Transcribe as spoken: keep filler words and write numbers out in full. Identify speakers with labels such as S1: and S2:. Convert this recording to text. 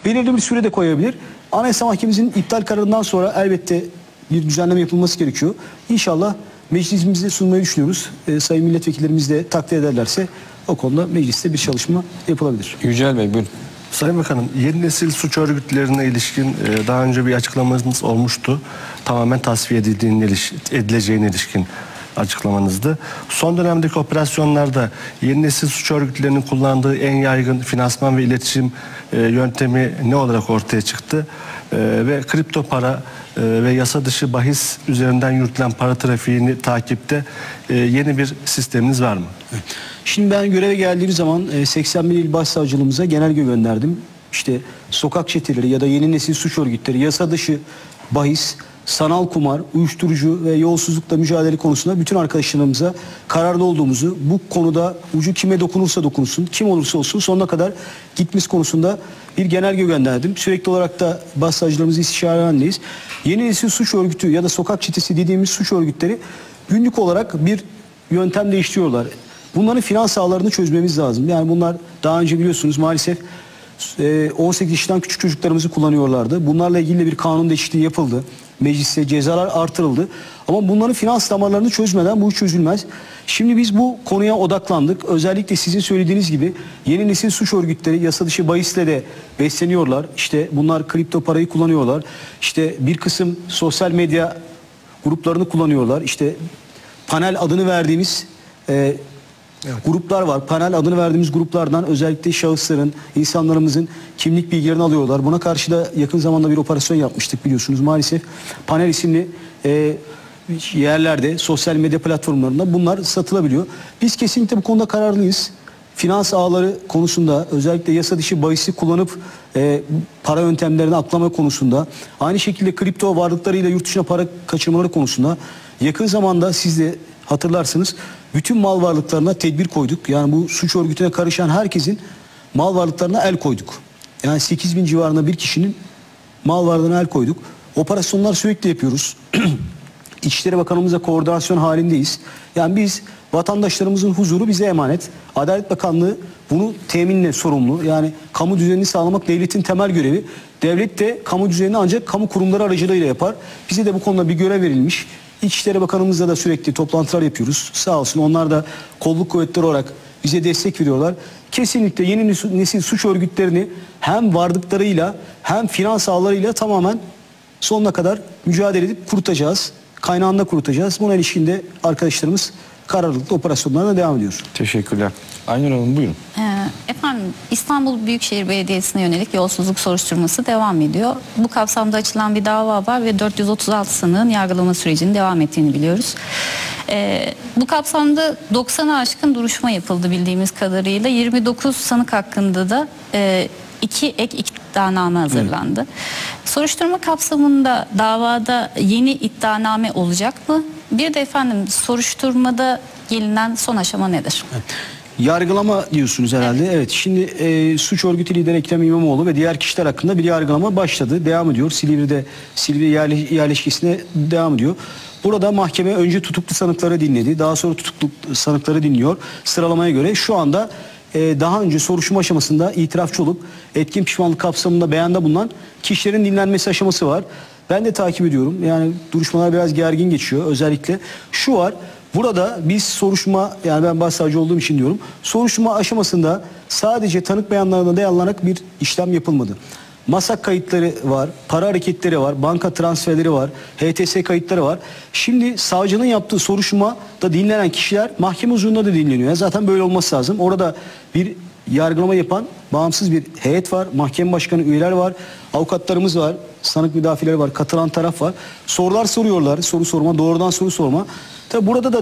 S1: belirli bir süre de koyabilir. Anayasa Mahkememizin iptal kararından sonra elbette bir düzenleme yapılması gerekiyor. İnşallah meclisimizde sunmayı düşünüyoruz. E, sayın milletvekillerimiz de takdir ederlerse o konuda mecliste bir çalışma yapılabilir.
S2: Yücel Bey buyurun.
S3: Sayın Bakanım, yeni nesil suç örgütlerine ilişkin e, daha önce bir açıklamanız olmuştu. Tamamen tasfiye edildiğine iliş, edileceğine ilişkin açıklamanızdı. Son dönemdeki operasyonlarda yeni nesil suç örgütlerinin kullandığı en yaygın finansman ve iletişim e, yöntemi ne olarak ortaya çıktı? E, ve kripto para e, ve yasa dışı bahis üzerinden yürütülen para trafiğini takipte e, yeni bir sisteminiz var mı?
S1: Şimdi ben göreve geldiğim zaman seksen bir il başsavcılığımıza genelge gönderdim. İşte sokak çeteleri ya da yeni nesil suç örgütleri, yasa dışı bahis, sanal kumar, uyuşturucu ve yolsuzlukla mücadele konusunda bütün arkadaşlarımıza kararlı olduğumuzu, bu konuda ucu kime dokunursa dokunsun, kim olursa olsun sonuna kadar gitmesi konusunda bir genelge gönderdim. Sürekli olarak da başsavcılarımızı istişare halindeyiz. Yeni nesil suç örgütü ya da sokak çetesi dediğimiz suç örgütleri günlük olarak bir yöntem değiştiriyorlar. Bunların finans ağlarını çözmemiz lazım. Yani bunlar daha önce biliyorsunuz maalesef on sekiz yaşından küçük çocuklarımızı kullanıyorlardı. Bunlarla ilgili de bir kanun değişikliği yapıldı. Mecliste cezalar artırıldı. Ama bunların finans damarlarını çözmeden bu iş çözülmez. Şimdi biz bu konuya odaklandık. Özellikle sizin söylediğiniz gibi yeni nesil suç örgütleri yasa dışı bahisle de besleniyorlar. İşte bunlar kripto parayı kullanıyorlar. İşte bir kısım sosyal medya gruplarını kullanıyorlar. İşte panel adını verdiğimiz e, Evet. gruplar var. Panel adını verdiğimiz gruplardan özellikle şahısların, insanlarımızın kimlik bilgilerini alıyorlar. Buna karşı da yakın zamanda bir operasyon yapmıştık biliyorsunuz. Maalesef Panel isimli e, yerlerde, sosyal medya platformlarında bunlar satılabiliyor. Biz kesinlikle bu konuda kararlıyız. Finans ağları konusunda, özellikle yasa dışı bahisi kullanıp e, para yöntemlerini aklama konusunda, aynı şekilde kripto varlıklarıyla yurt dışına para kaçırmaları konusunda yakın zamanda siz de hatırlarsınız bütün mal varlıklarına tedbir koyduk. Yani bu suç örgütüne karışan herkesin mal varlıklarına el koyduk. Yani sekiz bin civarında bir kişinin mal varlığına el koyduk. Operasyonlar sürekli yapıyoruz. İçişleri Bakanımızla koordinasyon halindeyiz. Yani biz vatandaşlarımızın huzuru bize emanet. Adalet Bakanlığı bunu teminle sorumlu. Yani kamu düzenini sağlamak devletin temel görevi. Devlet de kamu düzenini ancak kamu kurumları aracılığıyla yapar. Bize de bu konuda bir görev verilmiş. İçişleri Bakanımızla da sürekli toplantılar yapıyoruz. Sağ olsun onlar da kolluk kuvvetleri olarak bize destek veriyorlar. Kesinlikle yeni nesil suç örgütlerini hem varlıklarıyla hem finans ağlarıyla tamamen sonuna kadar mücadele edip kurutacağız. Kaynağında kurutacağız. Buna ilişkinde arkadaşlarımız kararlılıkla operasyonlarına devam ediyor.
S2: Teşekkürler. Aynur Hanım buyurun.
S4: Ee, efendim İstanbul Büyükşehir Belediyesi'ne yönelik yolsuzluk soruşturması devam ediyor. Bu kapsamda açılan bir dava var ve dört yüz otuz altı sanığın yargılama sürecinin devam ettiğini biliyoruz. Ee, bu kapsamda doksana aşkın duruşma yapıldı bildiğimiz kadarıyla. yirmi dokuz sanık hakkında da e, iki ek iddianame hazırlandı. Evet. Soruşturma kapsamında davada yeni iddianame olacak mı? Bir de efendim soruşturmada gelinen son aşama nedir?
S1: Evet. Yargılama diyorsunuz herhalde. Evet. Evet şimdi e, suç örgütü lideri Ekrem İmamoğlu ve diğer kişiler hakkında bir yargılama başladı. Devam ediyor. Silivri'de Silivri yerleş, yerleşkesine devam ediyor. Burada mahkeme önce tutuklu sanıkları dinledi. Daha sonra tutuklu sanıkları dinliyor. Sıralamaya göre şu anda e, daha önce soruşturma aşamasında itirafçı olup etkin pişmanlık kapsamında beyanda bulunan kişilerin dinlenmesi aşaması var. Ben de takip ediyorum. Yani duruşmalar biraz gergin geçiyor. Özellikle şu var. Burada biz soruşturma, yani ben başsavcı olduğum için diyorum, soruşturma aşamasında sadece tanık beyanlarına dayanarak bir işlem yapılmadı. Masak kayıtları var, para hareketleri var, banka transferleri var, H T S kayıtları var. Şimdi savcının yaptığı soruşturmada dinlenen kişiler mahkeme huzurunda da dinleniyor. Yani zaten böyle olması lazım. Orada bir yargılama yapan bağımsız bir heyet var, mahkeme başkanı üyeler var, avukatlarımız var, sanık müdafileri var, katılan taraf var. Sorular soruyorlar, soru sorma, doğrudan soru sorma. Tabi burada da